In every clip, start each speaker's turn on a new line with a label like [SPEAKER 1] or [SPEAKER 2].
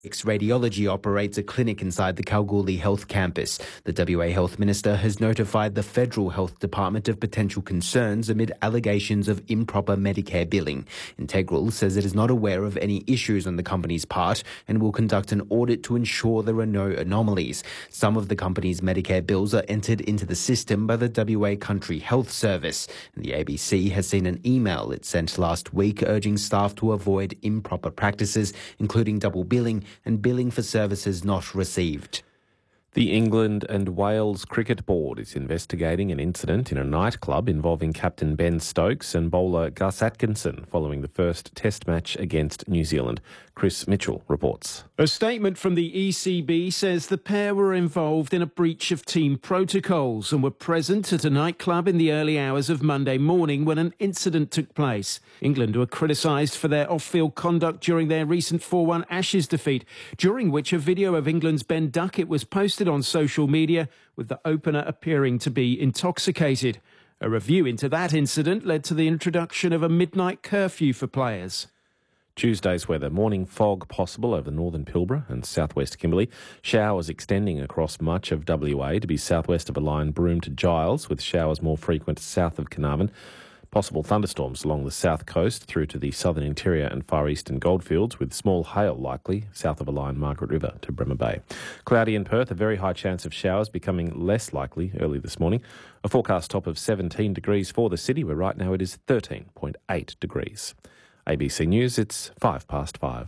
[SPEAKER 1] Radiology operates a clinic inside the Kalgoorlie Health Campus. The WA Health Minister has notified the Federal Health Department of potential concerns amid allegations of improper Medicare billing. Integral says it is not aware of any issues on the company's part and will conduct an audit to ensure there are no anomalies. Some of the company's Medicare bills are entered into the system by the WA Country Health Service. The ABC has seen an email it sent last week urging staff to avoid improper practices, including double billing and billing for services not received.
[SPEAKER 2] The England and Wales Cricket Board is investigating an incident in a nightclub involving captain Ben Stokes and bowler Gus Atkinson following the first Test match against New Zealand. Chris Mitchell reports.
[SPEAKER 3] A statement from the ECB says the pair were involved in a breach of team protocols and were present at a nightclub in the early hours of Monday morning when an incident took place. England were criticised for their off-field conduct during their recent 4-1 Ashes defeat, during which a video of England's Ben Duckett was posted on social media, with the opener appearing to be intoxicated. A review into that incident led to the introduction of a midnight curfew for players.
[SPEAKER 2] Tuesday's weather. Morning fog possible over northern Pilbara and southwest Kimberley. Showers extending across much of WA to be southwest of a line Broome to Giles, with showers more frequent south of Carnarvon. Possible thunderstorms along the south coast through to the southern interior and far eastern goldfields, with small hail likely south of a line Margaret River to Bremer Bay. Cloudy in Perth, a very high chance of showers becoming less likely early this morning. A forecast top of 17 degrees for the city, where right now it is 13.8 degrees. ABC News, it's 5:05.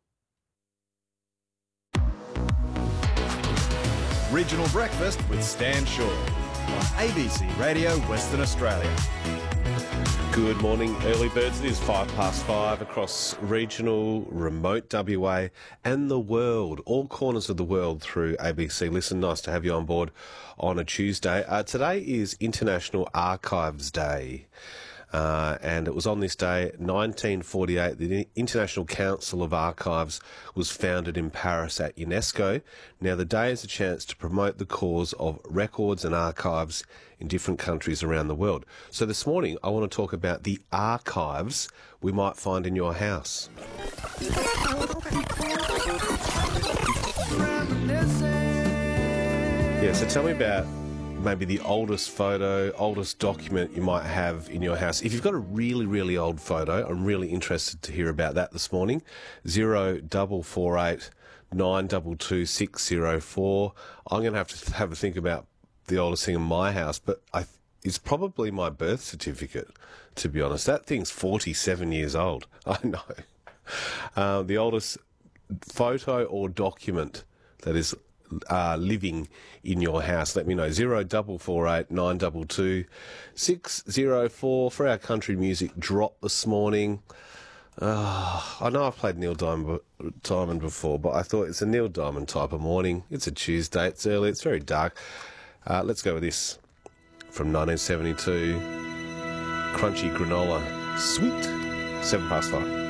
[SPEAKER 4] Regional Breakfast with Stan Shaw on ABC Radio Western Australia.
[SPEAKER 5] Good morning, early birds. It is 5:05 across regional, remote WA and the world, all corners of the world through ABC Listen. Nice to have you on board on a Tuesday. Today is International Archives Day. And it was on this day, 1948, the International Council of Archives was founded in Paris at UNESCO. Now, the day is a chance to promote the cause of records and archives in different countries around the world. So this morning, I want to talk about the archives we might find in your house. Yeah, so tell me about maybe the oldest photo, oldest document you might have in your house. If you've got a really, really old photo, I'm really interested to hear about that this morning. 0448 922 604. I'm going to have a think about the oldest thing in my house, but it's probably my birth certificate, to be honest. That thing's 47 years old. I know. The oldest photo or document that is living in your house. Let me know. 0448 922 604 for our country music drop this morning. I know I've played Neil Diamond before, but I thought it's a Neil Diamond type of morning. It's a Tuesday. It's early. It's very dark. Let's go with this from 1972. Crunchy granola. Sweet. 5:07.